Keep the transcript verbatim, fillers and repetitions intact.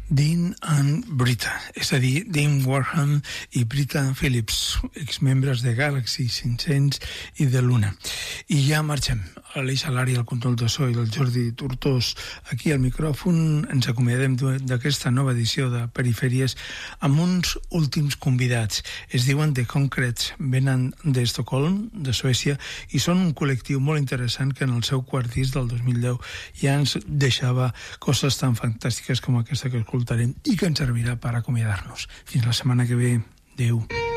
Dean and Britta, és a dir, Dean Warham i Britta Phillips, exmembres de Galaxy cinc-cents i de Luna. I ja marxem. L'Aleix Alari, el control de so, i el Jordi Tortós aquí al micròfon. Ens acomiadem d'aquesta nova edició de Perifèries amb uns últims convidats. Es diuen The Concretes, venen d'Estocolm, de Suècia, i són un col·lectiu molt interessant que en el seu quart disc del dos mil deu ja ens deixava coses tan fantàstiques com aquesta que escoltarem i que ens servirà per acomiadar-nos. Fins la setmana que ve. Adéu.